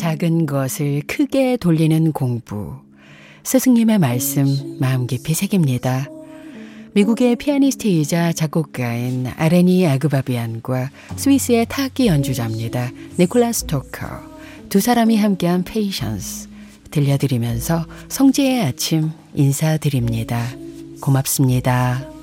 작은 것을 크게 돌리는 공부. 스승님의 말씀 마음 깊이 새깁니다. 미국의 피아니스트이자 작곡가인 아레니 아그바비안과 스위스의 타악기 연주자입니다. 니콜라스 토커. 두 사람이 함께한 페이션스 들려드리면서 성지의 아침 인사드립니다. 고맙습니다.